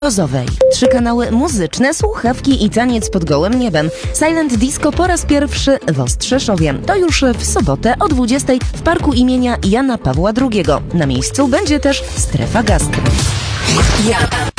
Rozowej. 3 kanały muzyczne, słuchawki i taniec pod gołym niebem. Silent Disco po raz pierwszy w Ostrzeszowie. To już w sobotę o 20:00 w parku imienia Jana Pawła II. Na miejscu będzie też strefa gastro.